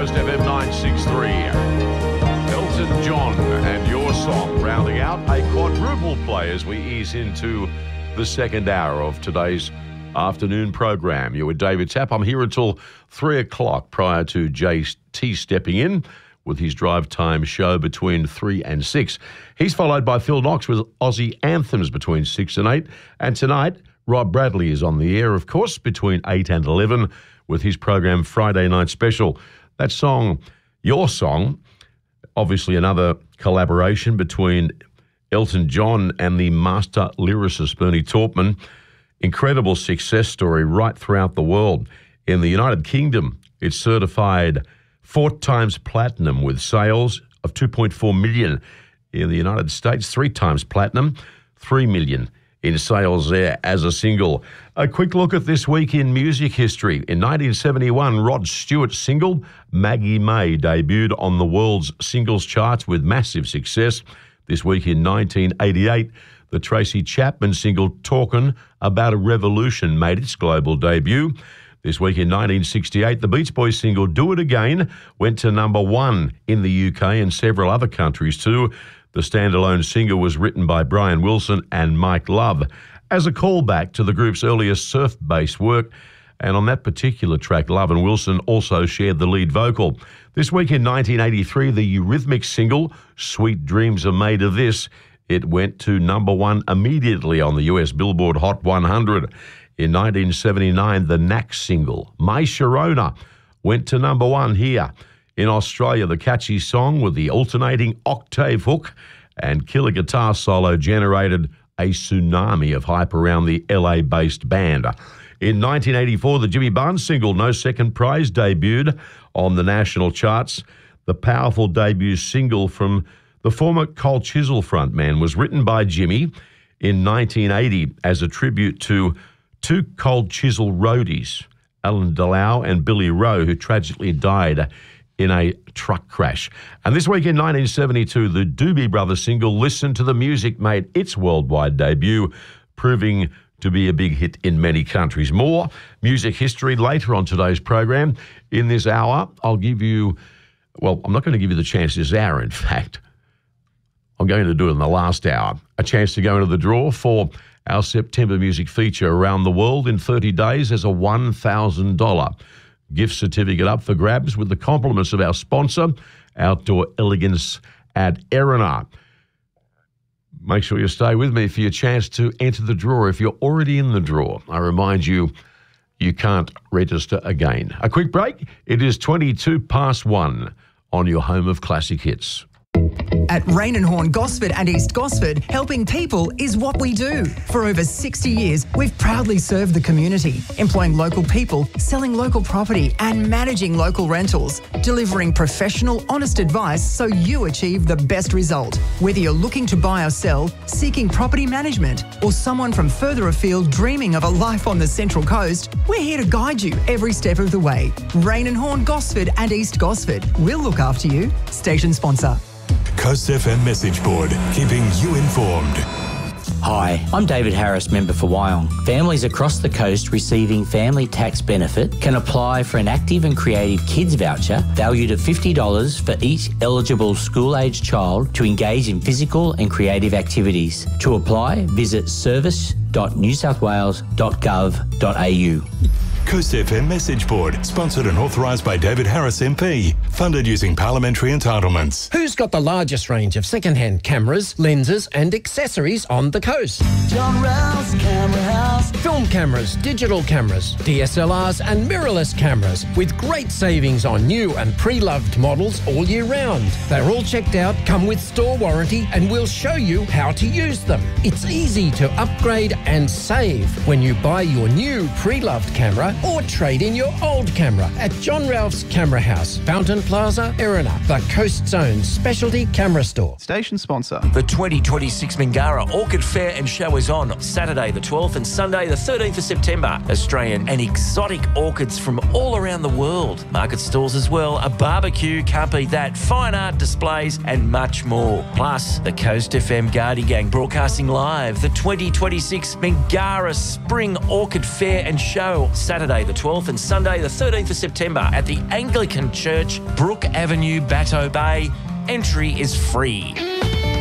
Coast FM 963. Elton John and Your Song rounding out a quadruple play as we ease into the second hour of today's afternoon program. You're with David Tapp. I'm here until 3 o'clock prior to JT stepping in with his drive time show between 3 and 6. He's followed by Phil Knox with Aussie anthems between 6 and 8. And tonight, Rob Bradley is on the air, of course, between 8 and 11 with his program Friday Night Special. That song, Your Song, obviously another collaboration between Elton John and the master lyricist Bernie Taupman. Incredible success story right throughout the world. In the United Kingdom, it's certified 4 times platinum with sales of 2.4 million. In the United States, 3 times platinum, 3 million in sales there as a single. A quick look at this week in music history. In 1971, Rod Stewart's single, Maggie May, debuted on the world's singles charts with massive success. This week in 1988, the Tracy Chapman single, Talkin' About a Revolution, made its global debut. This week in 1968, the Beach Boys single, Do It Again, went to number 1 in the UK and several other countries too. The standalone single was written by Brian Wilson and Mike Love as a callback to the group's earlier surf-based work. And on that particular track, Love and Wilson also shared the lead vocal. This week in 1983, the Eurythmics single, Sweet Dreams Are Made of This, it went to number 1 immediately on the US Billboard Hot 100. In 1979, the Knack single, My Sharona, went to number 1 here. In Australia, the catchy song with the alternating octave hook and killer guitar solo generated a tsunami of hype around the LA-based band. In 1984, the Jimmy Barnes single, No Second Prize, debuted on the national charts. The powerful debut single from the former Cold Chisel frontman was written by Jimmy in 1980 as a tribute to 2 Cold Chisel roadies, Alan Delau and Billy Rowe, who tragically died in a truck crash. And this week in 1972, the Doobie Brothers single, Listen to the Music, made its worldwide debut, proving to be a big hit in many countries. More music history later on today's program. In this hour, I'll give you, well, I'm not going to give you the chance this hour, in fact. I'm going to do it in the last hour. A chance to go into the draw for our September music feature Around the World in 30 days as a $1,000 gift certificate up for grabs with the compliments of our sponsor, Outdoor Elegance at Erina. Make sure you stay with me for your chance to enter the draw. If you're already in the draw, I remind you, you can't register again. A quick break. It is 22 past 1 on your home of classic hits. At Rain and Horn Gosford and East Gosford, helping people is what we do. For over 60 years, we've proudly served the community, employing local people, selling local property and managing local rentals, delivering professional, honest advice so you achieve the best result. Whether you're looking to buy or sell, seeking property management, or someone from further afield dreaming of a life on the Central Coast, we're here to guide you every step of the way. Rain and Horn Gosford and East Gosford. We'll look after you. Station sponsor. Coast FM message board, keeping you informed. Hi, I'm David Harris, member for Wyong. Families across the coast receiving family tax benefit can apply for an active and creative kids voucher valued at $50 for each eligible school-aged child to engage in physical and creative activities. To apply, visit service.newsouthwales.gov.au. Coast FM message board, sponsored and authorised by David Harris MP, funded using parliamentary entitlements. Who's got the largest range of second-hand cameras, lenses and accessories on the coast? John Rouse Camera House. Film cameras, digital cameras, DSLRs and mirrorless cameras with great savings on new and pre-loved models all year round. They're all checked out, come with store warranty and we'll show you how to use them. It's easy to upgrade and save when you buy your new pre-loved camera or trade in your old camera at John Ralph's Camera House, Fountain Plaza, Erina, the Coast's own specialty camera store. Station sponsor. The 2026 Mingara Orchid Fair and Show is on Saturday the 12th and Sunday the 13th of September. Australian and exotic orchids from all around the world. Market stalls as well, a barbecue, can't beat that, fine art displays and much more. Plus, the Coast FM Guardian Gang broadcasting live the 2026 Mingara Spring Orchid Fair and Show Saturday Saturday the 12th and Sunday the 13th of September at the Anglican Church, Brook Avenue, Batteau Bay. Entry is free.